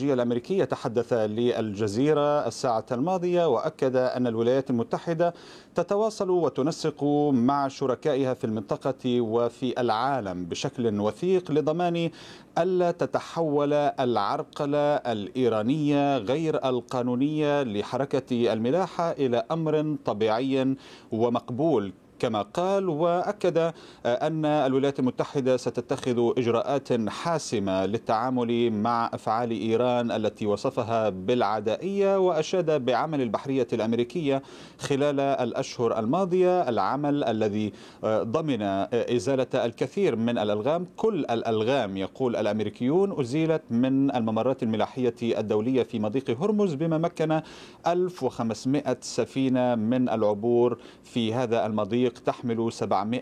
الخارجية الأمريكية تحدث للجزيرة الساعة الماضية، وأكد أن الولايات المتحدة تتواصل وتنسق مع شركائها في المنطقة وفي العالم بشكل وثيق لضمان ألا تتحول العرقلة الإيرانية غير القانونية لحركة الملاحة إلى أمر طبيعي ومقبول كما قال. وأكد أن الولايات المتحدة ستتخذ إجراءات حاسمة للتعامل مع أفعال إيران التي وصفها بالعدائية، وأشاد بعمل البحرية الأمريكية خلال الأشهر الماضية، العمل الذي ضمن إزالة الكثير من الألغام. كل الألغام يقول الأمريكيون أزيلت من الممرات الملاحية الدولية في مضيق هرمز، بما مكن 1500 سفينة من العبور في هذا المضيق تحمل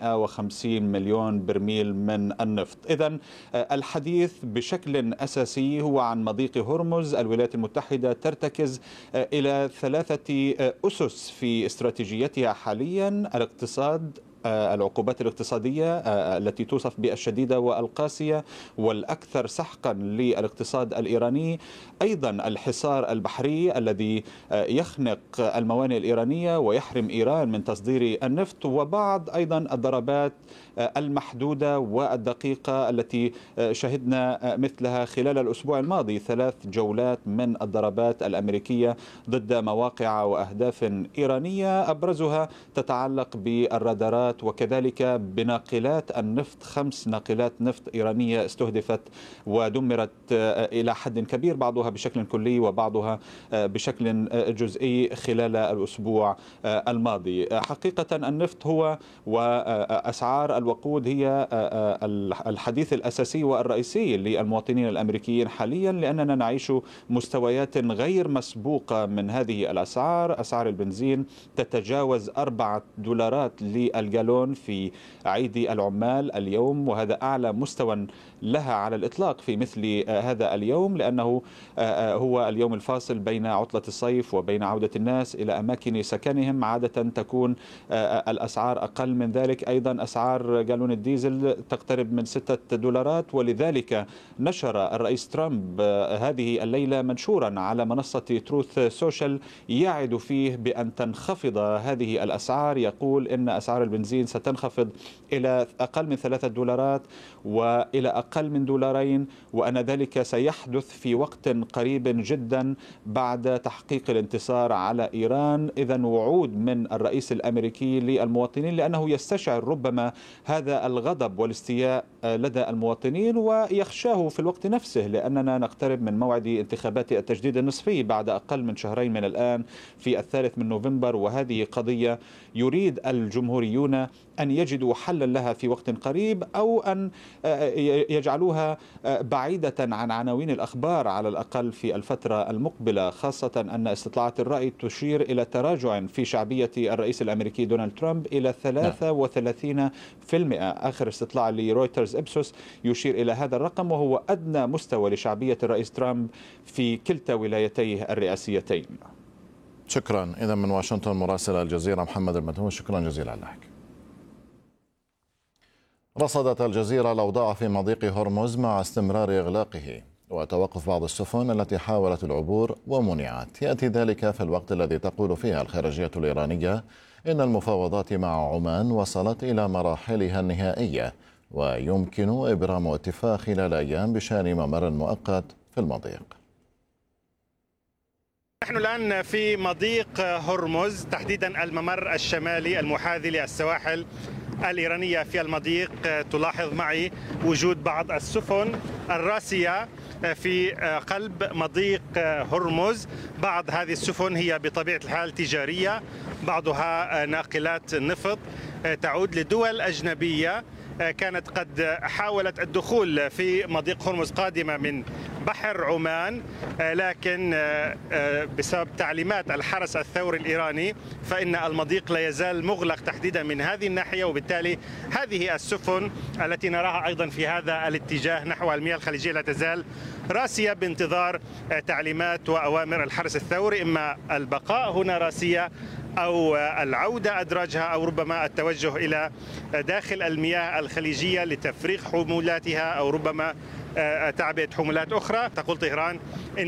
750 مليون برميل من النفط. إذن الحديث بشكل أساسي هو عن مضيق هرمز. الولايات المتحدة ترتكز إلى 3 أسس في استراتيجيتها حاليا: الاقتصاد، العقوبات الاقتصادية التي توصف بالشديدة والقاسية والأكثر سحقا للاقتصاد الإيراني، أيضا الحصار البحري الذي يخنق الموانئ الإيرانية ويحرم إيران من تصدير النفط، وبعض أيضا الضربات المحدودة والدقيقة التي شهدنا مثلها خلال الأسبوع الماضي، 3 جولات من الضربات الأمريكية ضد مواقع وأهداف إيرانية، أبرزها تتعلق بالرادارات وكذلك بناقلات النفط. 5 ناقلات نفط إيرانية استهدفت ودمرت إلى حد كبير، بعضها بشكل كلي وبعضها بشكل جزئي خلال الأسبوع الماضي. حقيقة النفط هو وأسعار الوقود هي الحديث الأساسي والرئيسي للمواطنين الأمريكيين حاليا، لأننا نعيش مستويات غير مسبوقة من هذه الأسعار. أسعار البنزين تتجاوز $4 للجالون في عيد العمال اليوم، وهذا أعلى مستوى لها على الإطلاق في مثل هذا اليوم، لأنه هو اليوم الفاصل بين عطلة الصيف وبين عودة الناس إلى أماكن سكنهم. عادة تكون الأسعار أقل من ذلك. أيضا أسعار جالون الديزل تقترب من $6، ولذلك نشر الرئيس ترامب هذه الليلة منشورا على منصة تروث سوشيال يعد فيه بأن تنخفض هذه الأسعار. يقول إن أسعار البنزين ستنخفض إلى أقل من $3 وإلى أقل من $2، وأن ذلك سيحدث في وقت قريب جدا بعد تحقيق الانتصار على إيران. إذن وعود من الرئيس الأمريكي للمواطنين، لأنه يستشعر ربما هذا الغضب والاستياء لدى المواطنين ويخشاه في الوقت نفسه، لأننا نقترب من موعد انتخابات التجديد النصفي بعد أقل من 2 شهرين من الآن في 3 نوفمبر، وهذه قضية يريد الجمهوريون أن يجدوا حلا لها في وقت قريب، أو أن يجعلوها بعيدة عن عناوين الأخبار على الأقل في الفترة المقبلة، خاصة أن استطلاعات الرأي تشير إلى تراجع في شعبية الرئيس الأمريكي دونالد ترامب إلى 33%. آخر استطلاع لرويترز إبسوس يشير إلى هذا الرقم، وهو أدنى مستوى لشعبية الرئيس ترامب في كلتا ولايتيه الرئاسيتين. شكرا. إذا من واشنطن مراسل الجزيرة محمد المدهون، شكرا جزيلا لك. رصدت الجزيرة الأوضاع في مضيق هرمز مع استمرار إغلاقه وتوقف بعض السفن التي حاولت العبور ومنعت. يأتي ذلك في الوقت الذي تقول فيه الخارجية الإيرانية إن المفاوضات مع عمان وصلت إلى مراحلها النهائية ويمكن إبرام اتفاق خلال أيام بشأن ممر مؤقت في المضيق. نحن الآن في مضيق هرمز، تحديدا الممر الشمالي المحاذي للسواحل الإيرانية في المضيق. تلاحظ معي وجود بعض السفن الراسية في قلب مضيق هرمز. بعض هذه السفن هي بطبيعة الحال تجارية، بعضها ناقلات نفط تعود لدول أجنبية كانت قد حاولت الدخول في مضيق هرمز قادمة من بحر عمان، لكن بسبب تعليمات الحرس الثوري الإيراني فإن المضيق لا يزال مغلق تحديدا من هذه الناحية، وبالتالي هذه السفن التي نراها أيضا في هذا الاتجاه نحو المياه الخليجية لا تزال راسية بانتظار تعليمات وأوامر الحرس الثوري، إما البقاء هنا راسية أو العودة أدراجها أو ربما التوجه إلى داخل المياه الخليجية لتفريغ حمولاتها أو ربما تعبئة حمولات أخرى. تقول طهران